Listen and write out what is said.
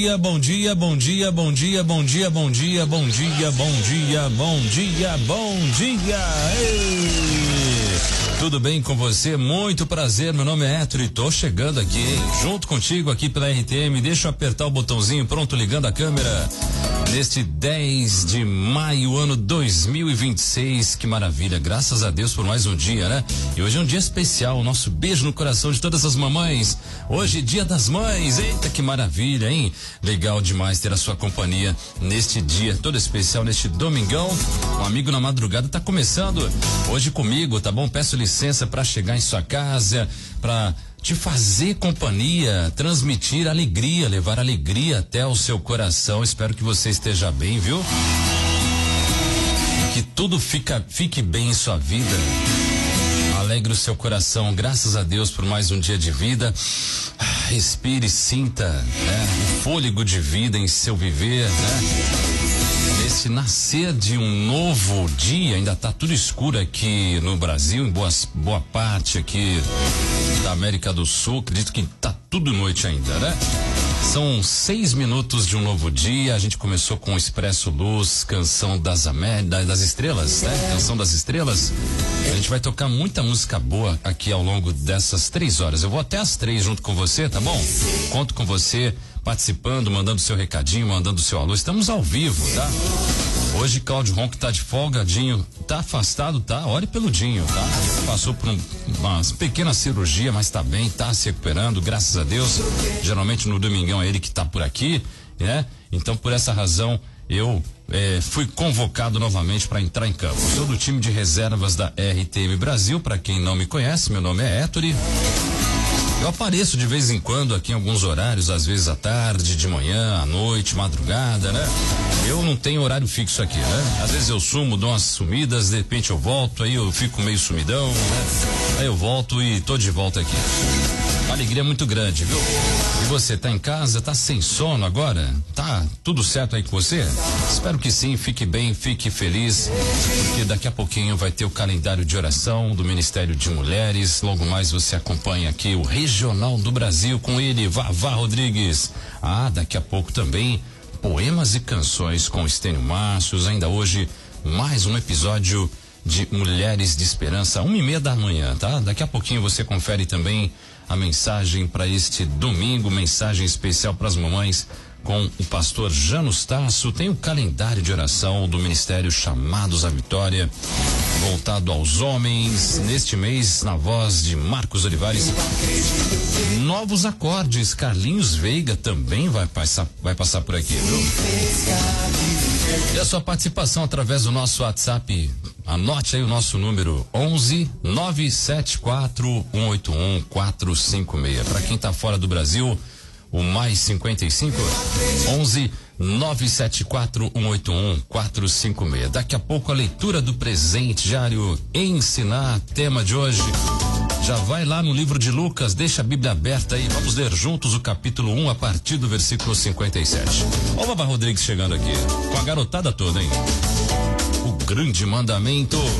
Bom dia, bom dia, bom dia, bom dia, bom dia, bom dia, bom dia, bom dia, bom dia. Ei! Tudo bem com você? Muito prazer, meu nome é Héctor e tô chegando aqui, junto contigo aqui pela RTM. Deixa eu apertar o botãozinho, pronto, ligando a câmera. Neste 10 de maio, ano 2026, que maravilha, graças a Deus por mais um dia, né? E hoje é um dia especial, nosso beijo no coração de todas as mamães. Hoje, Dia das Mães, eita que maravilha, hein? Legal demais ter a sua companhia neste dia todo especial, neste domingão. Um amigo na madrugada tá começando hoje comigo, tá bom? Peço licença para chegar em sua casa, para te fazer companhia, transmitir alegria, levar alegria até o seu coração. Espero que você esteja bem, viu? Que tudo fique bem em sua vida. Alegre o seu coração, graças a Deus por mais um dia de vida. Respire, sinta, né, o fôlego de vida em seu viver, né? Esse nascer de um novo dia, ainda tá tudo escuro aqui no Brasil, em boa parte aqui da América do Sul, acredito que tá tudo noite ainda, né? São 6 minutos de um novo dia. A gente começou com o Expresso Luz, Canção das Estrelas, né? Canção das Estrelas. A gente vai tocar muita música boa aqui ao longo dessas 3 horas. Eu vou até às 3 junto com você, tá bom? Conto com você participando, mandando seu recadinho, mandando seu alô. Estamos ao vivo, tá? Hoje Cláudio Ronco tá de folga, Dinho tá afastado, tá? Ore pelo Dinho, tá? Passou por uma pequena cirurgia, mas tá bem, tá se recuperando, graças a Deus. Geralmente no domingão é ele que tá por aqui, né? Então por essa razão eu fui convocado novamente para entrar em campo. Sou do time de reservas da RTM Brasil, para quem não me conhece, meu nome é Héctor. Eu apareço de vez em quando aqui em alguns horários, às vezes à tarde, de manhã, à noite, madrugada, né? Eu não tenho horário fixo aqui, né? Às vezes eu sumo, dou umas sumidas, de repente eu volto, aí eu fico meio sumidão, né? Aí eu volto e tô de volta aqui. Uma alegria muito grande, viu? E você tá em casa, tá sem sono agora? Tá tudo certo aí com você? Espero que sim, fique bem, fique feliz, porque daqui a pouquinho vai ter o calendário de oração do Ministério de Mulheres. Logo mais você acompanha aqui o Regional do Brasil com ele, Vavá Rodrigues. Daqui a pouco também poemas e canções com Estênio Márcios. Ainda hoje mais um episódio de Mulheres de Esperança, 1:30 da manhã, tá? Daqui a pouquinho você confere também a mensagem para este domingo, mensagem especial para as mamães com o pastor Janus Tasso. Tem o calendário de oração do Ministério Chamados à Vitória, voltado aos homens, neste mês, na voz de Marcos Olivares. Novos acordes, Carlinhos Veiga também vai passar por aqui, viu? E a sua participação através do nosso WhatsApp, anote aí o nosso número 11-974-181-456. Para quem tá fora do Brasil, o mais 55 11-974-181-456. Daqui a pouco a leitura do presente diário Ensinar, tema de hoje. Já vai lá no livro de Lucas, deixa a Bíblia aberta aí, vamos ler juntos o capítulo 1 a partir do versículo 57. Ó o Vavá Rodrigues chegando aqui, com a garotada toda, hein? O grande mandamento.